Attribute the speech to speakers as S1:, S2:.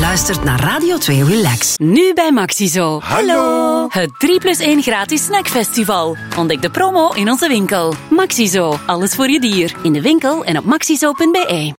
S1: luistert naar Radio 2 Relax.
S2: Nu bij Maxizo.
S3: Hallo.
S2: Het 3+1 gratis snackfestival. Ontdek de promo in onze winkel. Maxizo, alles voor je dier. In de winkel en op maxizo.be.